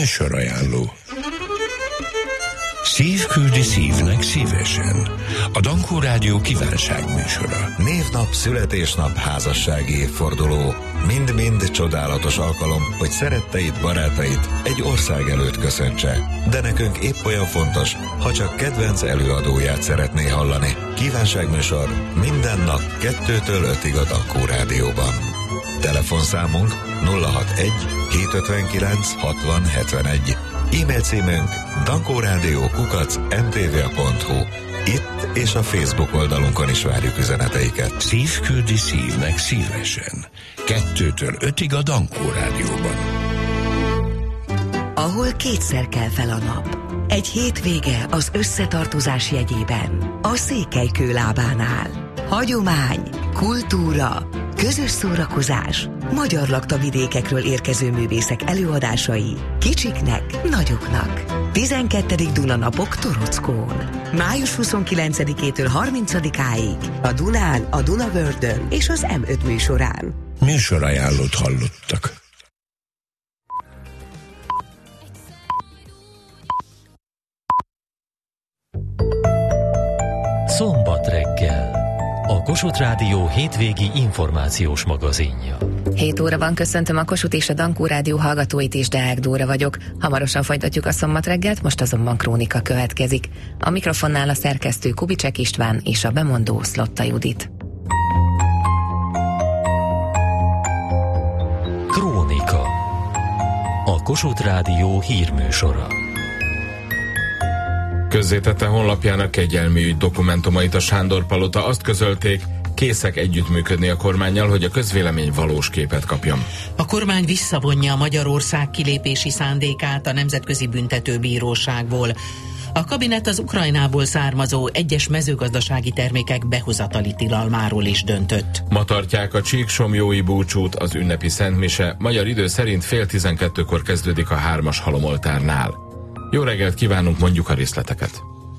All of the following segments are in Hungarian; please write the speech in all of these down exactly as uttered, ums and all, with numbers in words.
Műsorajánló. Szív küldi szívnek szívesen. A Dankó Rádió kívánságműsora. Névnap, születésnap, házassági évforduló. Mind-mind csodálatos alkalom, hogy szeretteid, barátaid egy ország előtt köszöntse. De nekünk épp olyan fontos, ha csak kedvenc előadóját szeretné hallani. Kívánságműsor minden nap kettőtől ötig a Dankó Rádióban. Telefonszámunk nulla hatvanegy hétszázötvenkilenc hatvan hetvenegy. E-mail címünk dankórádió kukac em té vé pont hu. Itt és a Facebook oldalunkon is várjuk üzeneteiket. Szív küldi szívnek szívesen. Kettőtől ötig a Dankó Rádióban. Ahol kétszer kell fel a nap. Egy hétvége az összetartozás jegyében. A Székelykő lábánál. Hagyomány, kultúra, közös szórakozás, magyar laktavidékekről érkező művészek előadásai, kicsiknek, nagyoknak. tizenkettedik Dunanapok Torockón. május huszonkilencedikétől harmincadikáig a Dunán, a Dunavördön és az em öt műsorán. Műsorajánlót hallottak. Szombat reggel. A Kossuth Rádió hétvégi információs magazinja. hét óra van, köszöntöm a Kossuth és a Dankó Rádió hallgatóit is, Deák Dóra vagyok. Hamarosan folytatjuk a szombat reggelt, most azonban krónika következik. A mikrofonnál a szerkesztő Kubicsek István és a bemondó Szlotta Judit. Krónika. A Kossuth Rádió hírműsora. Közzétette honlapjának kegyelmi ügy dokumentumait a Sándor-palota, azt közölték, készek együttműködni a kormánnyal, hogy a közvélemény valós képet kapjon. A kormány visszavonja a Magyarország kilépési szándékát a Nemzetközi Büntetőbíróságból. A kabinet az Ukrajnából származó egyes mezőgazdasági termékek behozatali tilalmáról is döntött. Ma tartják a Csíksomjói búcsút, az ünnepi szentmise, magyar idő szerint fél tizenkettőkor kezdődik a hármas halomoltárnál. Jó reggelt kívánunk, mondjuk a részleteket.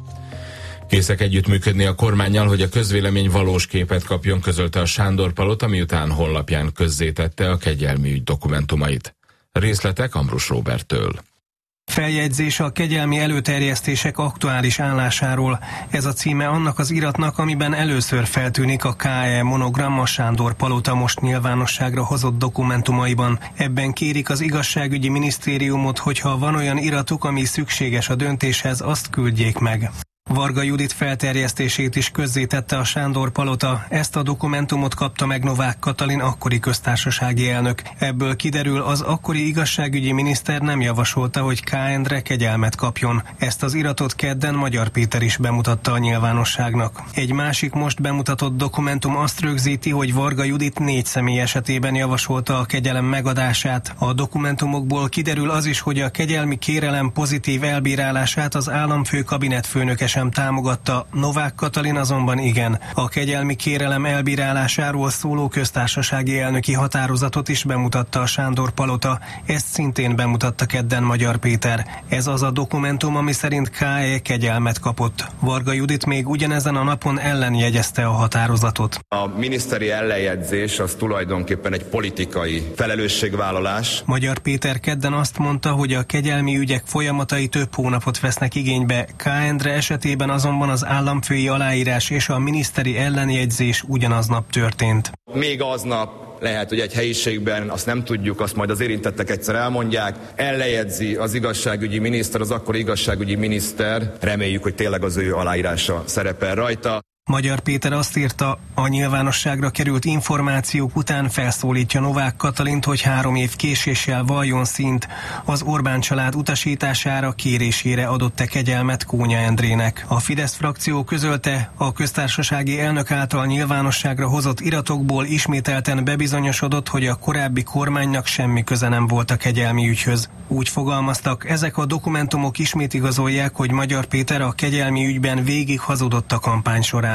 Készek együttműködni a kormánnyal, hogy a közvélemény valós képet kapjon, közölte a Sándor-palota, miután honlapján közzétette a kegyelmi ügy dokumentumait. Részletek Ambrus Róberttől. Feljegyzés a kegyelmi előterjesztések aktuális állásáról. Ez a címe annak az iratnak, amiben először feltűnik a ká e monogram a Sándor-palota most nyilvánosságra hozott dokumentumaiban. Ebben kérik az igazságügyi minisztériumot, hogyha van olyan iratuk, ami szükséges a döntéshez, azt küldjék meg. Varga Judit felterjesztését is közzétette a Sándor-palota. Ezt a dokumentumot kapta meg Novák Katalin akkori köztársasági elnök. Ebből kiderül, az akkori igazságügyi miniszter nem javasolta, hogy K. Endre kegyelmet kapjon. Ezt az iratot kedden Magyar Péter is bemutatta a nyilvánosságnak. Egy másik most bemutatott dokumentum azt rögzíti, hogy Varga Judit négy személy esetében javasolta a kegyelem megadását. A dokumentumokból kiderül az is, hogy a kegyelmi kérelem pozitív elbírálását az államfő kabinetfőnöke sem támogatta, Novák Katalin azonban igen. A kegyelmi kérelem elbírálásáról szóló köztársasági elnöki határozatot is bemutatta a Sándor-palota, ezt szintén bemutatta kedden Magyar Péter. Ez az a dokumentum, ami szerint K E kegyelmet kapott. Varga Judit még ugyanezen a napon ellenjegyezte a határozatot. A miniszteri ellenjegyzés az tulajdonképpen egy politikai felelősségvállalás. Magyar Péter kedden azt mondta, hogy a kegyelmi ügyek folyamatai több hónapot vesznek igénybe, K. Endre esetében azonban az államfői aláírás és a miniszteri ellenjegyzés ugyanaznap történt. Még aznap lehet, hogy egy helyiségben, azt nem tudjuk, azt majd az érintettek egyszer elmondják, ellenjegyzi az igazságügyi miniszter, az akkori igazságügyi miniszter, reméljük, hogy tényleg az ő aláírása szerepel rajta. Magyar Péter azt írta, a nyilvánosságra került információk után felszólítja Novák Katalint, hogy három év késéssel valljon színt. Az Orbán család utasítására, kérésére adott-e kegyelmet Kónya Endrének. A Fidesz frakció közölte, a köztársasági elnök által nyilvánosságra hozott iratokból ismételten bebizonyosodott, hogy a korábbi kormánynak semmi köze nem volt a kegyelmi ügyhöz. Úgy fogalmaztak, ezek a dokumentumok ismét igazolják, hogy Magyar Péter a kegyelmi ügyben végig hazudott a kampány során.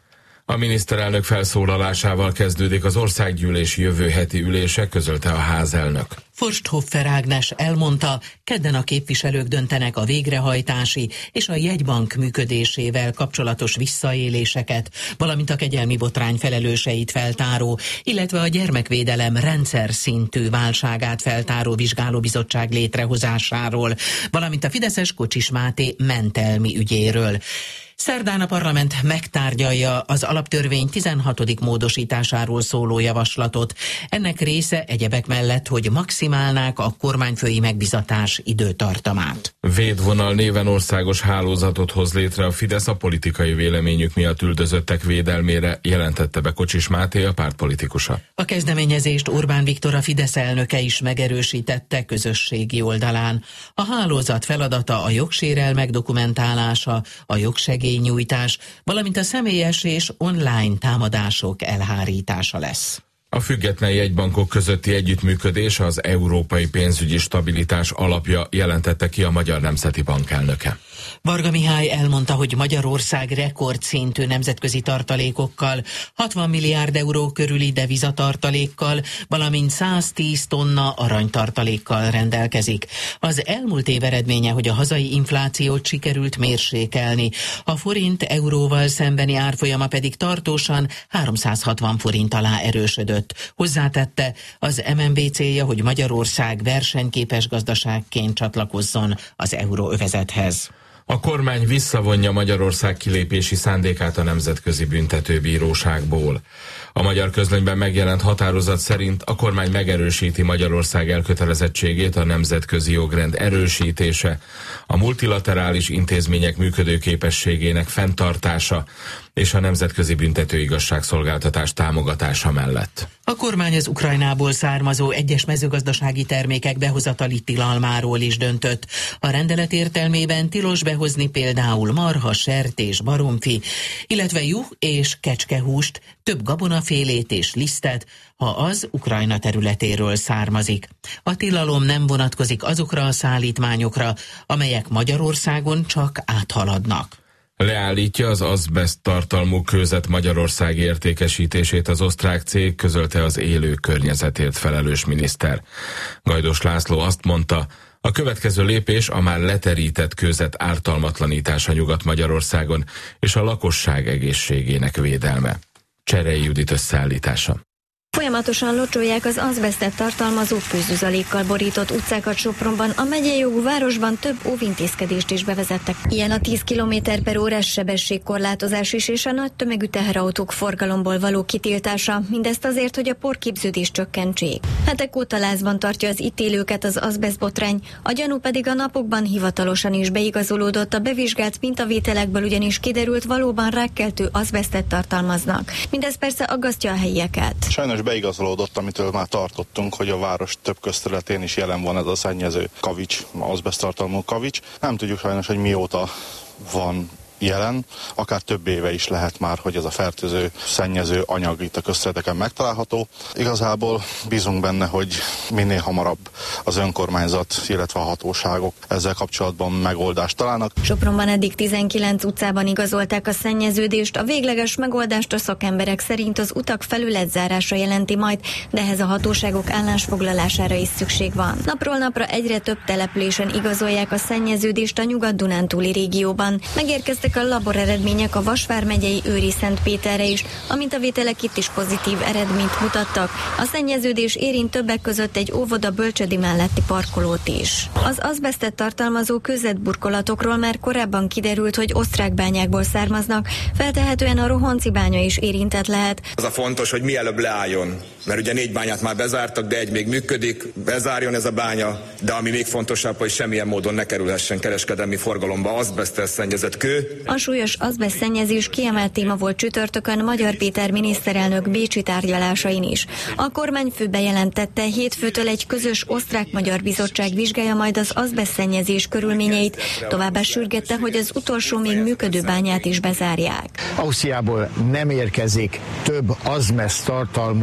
A miniszterelnök felszólalásával kezdődik az országgyűlés jövő heti ülése, közölte a házelnök. Forsthoffer Ágnes elmondta, kedden a képviselők döntenek a végrehajtási és a jegybank működésével kapcsolatos visszaéléseket, valamint a kegyelmi botrány felelőseit feltáró, illetve a gyermekvédelem rendszer szintű válságát feltáró vizsgálóbizottság létrehozásáról, valamint a fideszes Kocsis Máté mentelmi ügyéről. Szerdán a parlament megtárgyalja az alaptörvény tizenhatodik módosításáról szóló javaslatot. Ennek része egyebek mellett, hogy maximálnák a kormányfői megbizatás időtartamát. Védvonal néven országos hálózatot hoz létre a Fidesz a politikai véleményük miatt üldözöttek védelmére, jelentette be Kocsis Máté, a pártpolitikusa. A kezdeményezést Orbán Viktor, a Fidesz elnöke is megerősítette közösségi oldalán. A hálózat feladata a jogsérelmek dokumentálása, a jogsegély nyújtás, valamint a személyes és online támadások elhárítása lesz. A független jegybankok közötti együttműködés az európai pénzügyi stabilitás alapja, jelentette ki a Magyar Nemzeti Bank elnöke. Varga Mihály elmondta, hogy Magyarország rekordszintű nemzetközi tartalékokkal, hatvan milliárd euró körüli devizatartalékkal, valamint száztíz tonna aranytartalékkal rendelkezik. Az elmúlt év eredménye, hogy a hazai inflációt sikerült mérsékelni, a forint euróval szembeni árfolyama pedig tartósan háromszázhatvan forint alá erősödött. Hozzátette, az em en bé célja, hogy Magyarország versenyképes gazdaságként csatlakozzon az euróövezethez. A kormány visszavonja Magyarország kilépési szándékát a Nemzetközi Büntetőbíróságból. A Magyar Közlönyben megjelent határozat szerint a kormány megerősíti Magyarország elkötelezettségét a nemzetközi jogrend erősítése, a multilaterális intézmények működőképességének fenntartása és a Nemzetközi Büntetőigazságszolgáltatás támogatása mellett. A kormány az Ukrajnából származó egyes mezőgazdasági termékek behozatali tilalmáról is döntött. A rendelet értelmében tilos behozni például marha, sertés, baromfi, illetve juh és kecskehúst, több gabonafélét és lisztet, ha az Ukrajna területéről származik. A tilalom nem vonatkozik azokra a szállítmányokra, amelyek Magyarországon csak áthaladnak. Leállítja az azbeszt tartalmú kőzet Magyarország értékesítését az osztrák cég, közölte az élők környezetért felelős miniszter. Gajdos László azt mondta, a következő lépés a már leterített kőzet ártalmatlanítása Nyugat-Magyarországon és a lakosság egészségének védelme. Cserei Judit összeállítása. Folyamatosan locsolják az azbesztet tartalmazó kőzuzalékkal borított utcákat Sopronban, a megyei jogú városban több óvintézkedést is bevezettek. Ilyen a tíz kilométer per órás sebességkorlátozás is és a nagy tömegű teherautók forgalomból való kitiltása, mindezt azért, hogy a porképződést csökkentsék. Hetek óta lázban tartja az itt élőket az azbesztbotrány, a gyanú pedig a napokban hivatalosan is beigazolódott, a bevizsgált mintavételekből ugyanis kiderült, valóban rákkeltő azbesztet tartalmaznak. Mindez persze aggasztja a helyieket. Sajnos beigazolódott, amitől már tartottunk, hogy a város több közterületén is jelen van ez a szennyező kavics, azbeszttartalmú kavics. Nem tudjuk sajnos, hogy mióta van jelen, akár több éve is lehet már, hogy ez a fertőző, szennyező anyag itt a közterületeken megtalálható. Igazából bízunk benne, hogy minél hamarabb az önkormányzat, illetve a hatóságok ezzel kapcsolatban megoldást találnak. Sopronban eddig tizenkilenc utcában igazolták a szennyeződést, a végleges megoldást a szakemberek szerint az utak felületzárása jelenti majd, de ehhez a hatóságok állásfoglalására is szükség van. Napról napra egyre több településen igazolják a szennyeződést a Nyugat-Dunántúli régióban. Megérkeztek a labor eredmények a Vas vármegyei Őri Szentpéterre is, a mintavételek itt is pozitív eredményt mutattak. A szennyeződés érint többek között egy óvoda bölcsödi melletti parkolót is. Az azbesztet tartalmazó kőzetburkolatokról már korábban kiderült, hogy osztrák bányákból származnak, feltehetően a Rohonci bánya is érintett lehet. Az a fontos, hogy mielőbb leálljon, mert ugye négy bányát már bezártak, de egy még működik, bezárjon ez a bánya, de ami még fontosabb, hogy semmilyen módon ne kerülhessen kereskedelmi forgalomba azbeszttel szennyezett kő. A súlyos azbesztszennyezés kiemelt téma volt csütörtökön Magyar Péter miniszterelnök bécsi tárgyalásain is. A kormányfő bejelentette, hétfőtől egy közös osztrák-magyar bizottság vizsgálja majd az azbesztszennyezés körülményeit, továbbá sürgette, hogy az utolsó még működő bányát is bezárják. Ausztriából nem érkezik több azbeszt tartalmú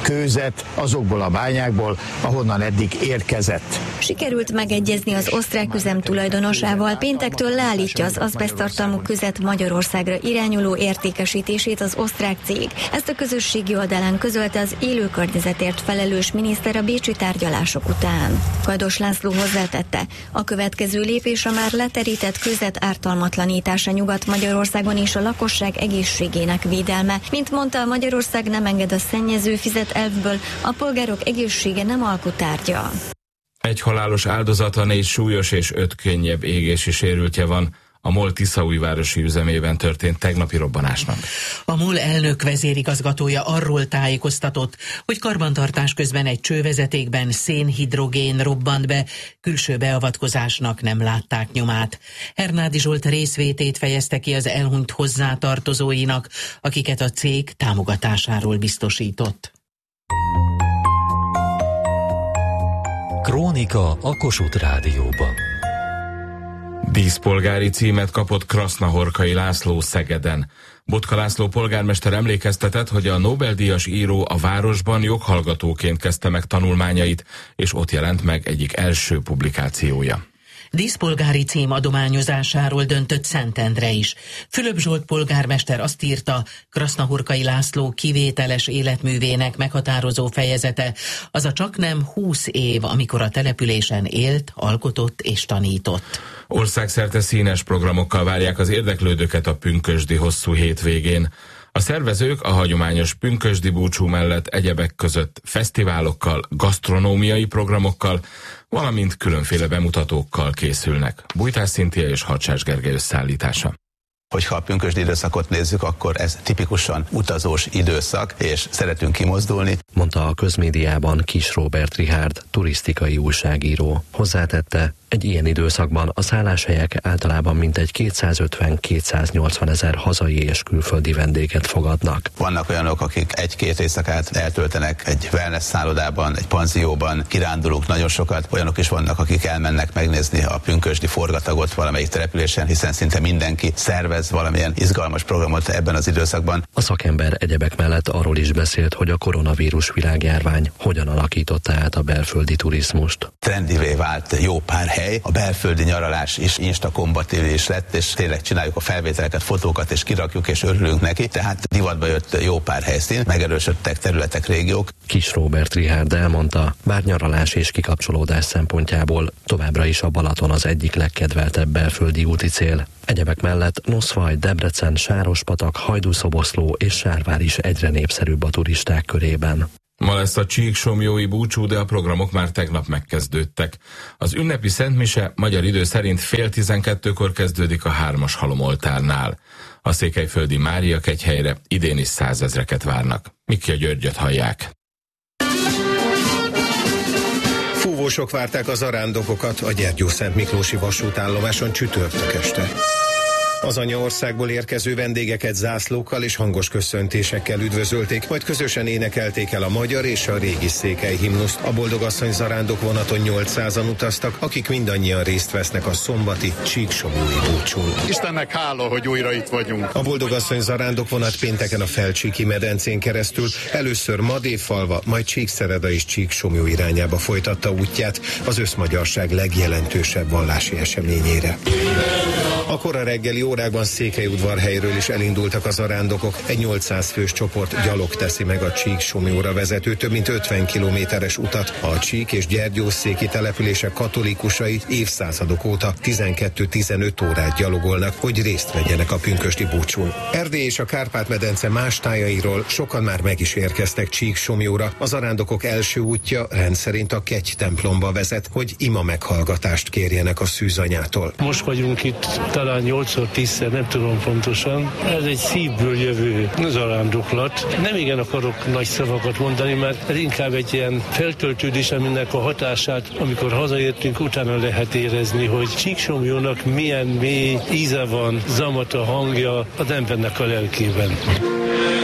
kőzet azokból a bányákból, ahonnan eddig érkezett. Sikerült megegyezni az osztrák üzem tulajdonosával, péntektől leállítja az azbeszttartalmú kőzet Magyarországra irányuló értékesítését az osztrák cég. Ezt a közösségi oldalán közölte az élő környezetért felelős miniszter a bécsi tárgyalások után. Kajdos László hozzátette, a következő lépés a már leterített kőzet ártalmatlanítása Nyugat-Magyarországon és a lakosság egészségének védelme. Mint mondta, Magyarország nem enged a szennyező fizet elvből, a polgárok egészsége nem alkutárgya. Egy halálos áldozata, négy súlyos és öt könnyebb égési sérültje van a MOL Tiszaújvárosi üzemében történt tegnapi robbanásnak. A MOL elnök vezérigazgatója arról tájékoztatott, hogy karbantartás közben egy csővezetékben szénhidrogén robbant be, külső beavatkozásnak nem látták nyomát. Hernádi Zsolt részvétét fejezte ki az elhunyt hozzátartozóinak, akiket a cég támogatásáról biztosított. Krónika a Kossuth Rádióban. Díszpolgári címet kapott Krasznahorkai László Szegeden. Botka László polgármester emlékeztetett, hogy a Nobel-díjas író a városban joghallgatóként kezdte meg tanulmányait, és ott jelent meg egyik első publikációja. Díszpolgári cím adományozásáról döntött Szentendre is. Fülöp Zsolt polgármester azt írta, Krasznahorkai László kivételes életművének meghatározó fejezete, az a csaknem húsz év, amikor a településen élt, alkotott és tanított. Országszerte színes programokkal várják az érdeklődőket a pünkösdi hosszú hétvégén. A szervezők a hagyományos pünkösdi búcsú mellett egyebek között fesztiválokkal, gasztronómiai programokkal, valamint különféle bemutatókkal készülnek. Bújtás Szintia és Hadsás Gergely összeállítása. Hogyha a pünkösdi időszakot nézzük, akkor ez tipikusan utazós időszak, és szeretünk kimozdulni. Mondta a közmédiában Kis Róbert Richárd, turisztikai újságíró. Hozzátette, egy ilyen időszakban a szálláshelyek általában mintegy kétszázötven-kétszáznyolcvan ezer hazai és külföldi vendéget fogadnak. Vannak olyanok, akik egy-két éjszakát eltöltenek egy wellness szállodában, egy panzióban, kirándulunk nagyon sokat. Olyanok is vannak, akik elmennek megnézni a pünkösdi forgatagot valamelyik településen, hiszen szinte mindenki szervez valamilyen izgalmas programot ebben az időszakban. A szakember egyebek mellett arról is beszélt, hogy a koronavírus világjárvány hogyan alakította át a belföldi turizmust. Trendivé vált jó pár hely, a belföldi nyaralás is instakompatibilis lett, és tényleg csináljuk a felvételeket, fotókat, és kirakjuk, és örülünk neki, tehát divatba jött jó pár helyszín, megerősödtek területek, régiók. Kis Róbert Richárd elmondta, bár nyaralás és kikapcsolódás szempontjából továbbra is a Balaton az egyik legkedveltebb belföldi úti cél. Egyebek mellett Noszvaj, Debrecen, Sárospatak, Hajdúszoboszló és Sárvár is egyre népszerűbb a turisták körében. Ma lesz a csíksomjói búcsú, de a programok már tegnap megkezdődtek. Az ünnepi szentmise magyar idő szerint fél tizenkettőkor kezdődik a hármas halomoltárnál. A székelyföldi Mária kegyhelyre idén is százezreket várnak. Mikja Györgyöt hallják. Fúvósok várták a zarándokokat a Gyergyószent Miklósi vasútállomáson csütörtök este. Az anyaországból érkező vendégeket zászlókkal és hangos köszöntésekkel üdvözölték, majd közösen énekelték el a magyar és a régi székely himnuszt. A Boldogasszony zarándok vonaton nyolcszázan utaztak, akik mindannyian részt vesznek a szombati csíksomjói búcsún. Istennek hála, hogy újra itt vagyunk. A Boldogasszony zarándok vonat pénteken a Felcsíki medencén keresztül először Madéfalva, majd Csíkszereda és Csíksomjó irányába folytatta útját az összmagyarság legjelentősebb vallási eseményére. A kora reggeli órákban Székelyudvarhelyről is elindultak a zarándokok. Egy nyolcszáz fős csoport gyalog teszi meg a Csíksomjóra vezető több mint ötven kilométeres utat. A Csík és Gyergyószéki települések katolikusai évszázadok óta tizenkettő-tizenöt órát gyalogolnak, hogy részt vegyenek a pünkösdi búcsún. Erdély és a Kárpát-medence más tájairól sokan már meg is érkeztek Csíksomjóra. A zarándokok első útja rendszerint a Kegy templomba vezet, hogy ima meghallgatást kérjenek a szűzanyától. Most vagyunk itt talán nyolcszor tízszer, nem tudom pontosan. Ez egy szívből jövő zarándoklat. Nem igen akarok nagy szavakat mondani, mert ez inkább egy ilyen feltöltődés, aminek a hatását, amikor hazaértünk, utána lehet érezni, hogy Csíksomjónak milyen mély íze van, zamata, hangja az embernek a lelkében.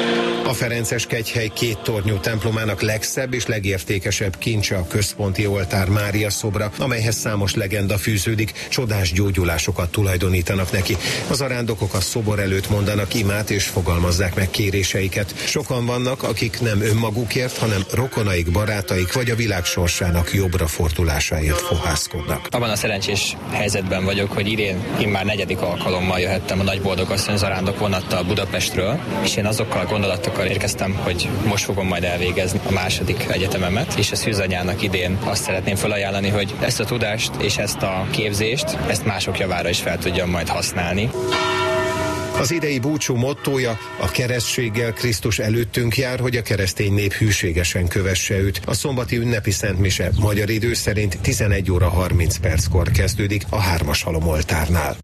A ferences kegyhely két tornyú templomának legszebb és legértékesebb kincse a központi oltár Mária szobra, amelyhez számos legenda fűződik, csodás gyógyulásokat tulajdonítanak neki. Az arándokok a szobor előtt mondanak imát és fogalmazzák meg kéréseiket. Sokan vannak, akik nem önmagukért, hanem rokonaik, barátaik vagy a világ sorsának jobbra fordulásáért fohászkodnak. Abban a szerencsés helyzetben vagyok, hogy idén immár negyedik alkalommal jöhettem a Nagyboldogasszony zarándok vonattal Budapestről, és én azokkal a gondolatokkal érkeztem, hogy most fogom majd elvégezni a második egyetememet, és a szűzanyának idén azt szeretném felajánlani, hogy ezt a tudást és ezt a képzést, ezt mások javára is fel tudjam majd használni. Az idei búcsú mottója: a keresztséggel Krisztus előttünk jár, hogy a keresztény nép hűségesen kövesse őt. A szombati ünnepi szentmise magyar idő szerint tizenegy óra harminc perckor kezdődik a hármas halomoltárnál.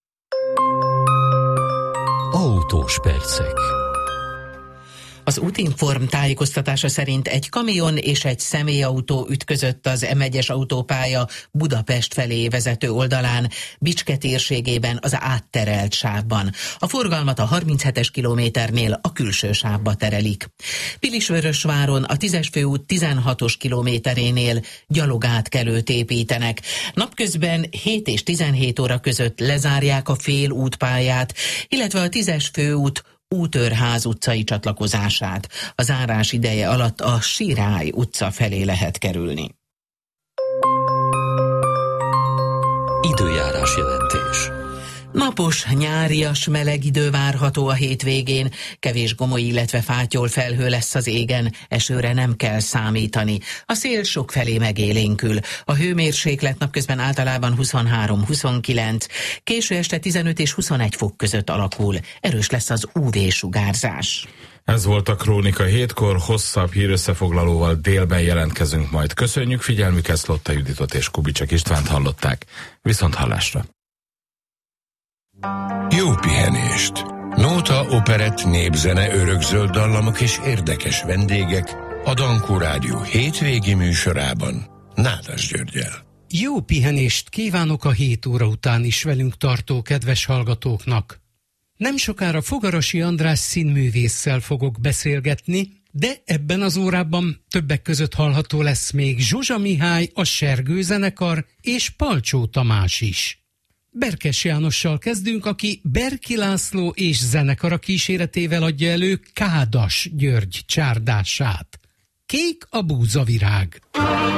Autós percek. Az Útinform tájékoztatása szerint egy kamion és egy személyautó ütközött az em egyes autópálya Budapest felé vezető oldalán, Bicske térségében az átterelt sávban. A forgalmat a harminchetes kilométernél a külső sávba terelik. Pilisvörösváron a tízes főút tizenhatos kilométerénél gyalogátkelőt építenek. Napközben hét és tizenhét óra között lezárják a fél útpályát, illetve a tízes főút Útőrház utcai csatlakozását. A zárás ideje alatt a Sirály utca felé lehet kerülni. Időjárás jelentés. Napos, nyárias, meleg idő várható a hétvégén, kevés gomoly, illetve fátyol felhő lesz az égen, esőre nem kell számítani. A szél sokfelé megélénkül. A hőmérséklet napközben általában huszonhárom-huszonkilenc, késő este tizenöt és huszonegy fok között alakul. Erős lesz az ú vé-sugárzás. Ez volt a Krónika hétkor, hosszabb hírösszefoglalóval délben jelentkezünk majd. Köszönjük figyelmüket, Szlotta Juditot és Kubicek Istvánt hallották. Viszont hallásra! Jó pihenést! Nóta, operett, népzene, örökzöld dallamok és érdekes vendégek a Dankó Rádió hétvégi műsorában Nádas Györggyel. Jó pihenést kívánok a hét óra után is velünk tartó kedves hallgatóknak. Nem sokára Fogarasi András színművésszel fogok beszélgetni, de ebben az órában többek között hallható lesz még Zsuzsa Mihály, a Sergő zenekar és Palcsó Tamás is. Berkes Jánossal kezdünk, aki Berki László és zenekara kíséretével adja elő Kádas György csárdását. Kék a búzavirág.